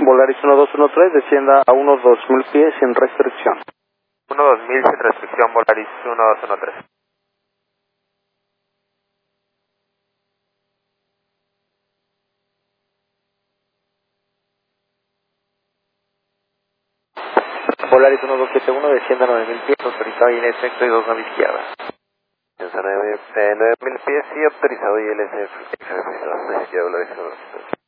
Volaris 1213, descienda a unos 2000 pies sin restricción. 2000 sin restricción, Volaris 1213. Volaris 1271, descienda a 9000 pies, autorizado y en efecto y 2 a la izquierda. 9000 pies y autorizado y LSF. Volaris 1213.